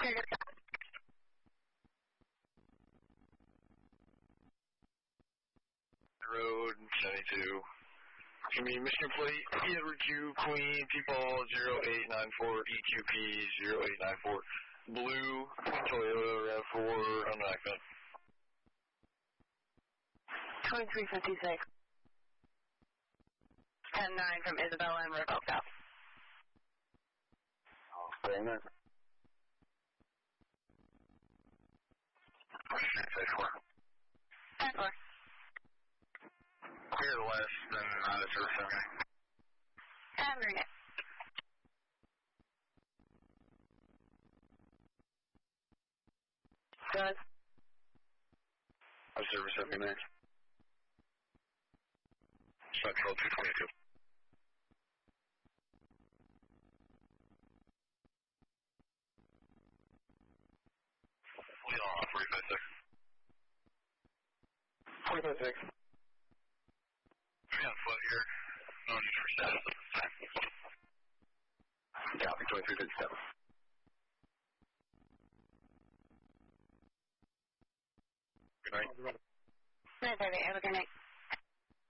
Road 72. Give me mission plate, Edward Q, Queen, People 0894, EQP 0894, Blue, Toyota RAV4, on the accent. 2356. 10-9 from Isabella and River South. Very nice. 10-4. Clear less than the service, okay. And green it. Good. Service, okay, man. Central 222. Lead on 456. 456. Be on foot here. No need for status at this time. Copy 2357. Good night. Good, baby. Have a good night.